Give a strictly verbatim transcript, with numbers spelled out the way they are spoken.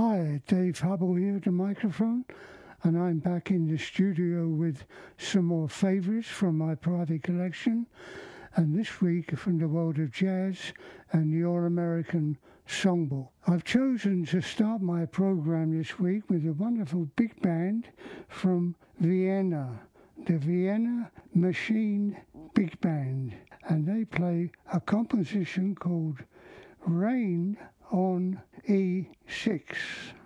Hi, Dave Hubble here at the microphone, and I'm back in the studio with some more favourites from my private collection, and this week from the world of jazz and the All-American Songbook. I've chosen to start my program this week with a wonderful big band from Vienna, the Vienna Machine Big Band, and they play a composition called Rain on E six.